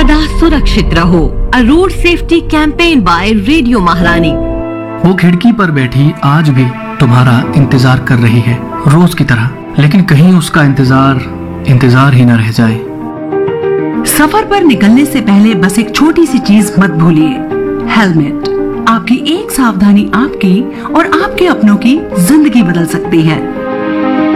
सदा सुरक्षित रहो। अ road safety campaign bye radio महारानी। वो खिड़की पर बैठी आज भी तुम्हारा इंतजार कर रही है, रोज की तरह, लेकिन कहीं उसका इंतजार ही न रह जाए। सफर पर निकलने से पहले बस एक छोटी सी चीज मत भूलिए, हेलमेट। आपकी एक सावधानी आपकी और आपके अपनों की जिंदगी बदल सकती है।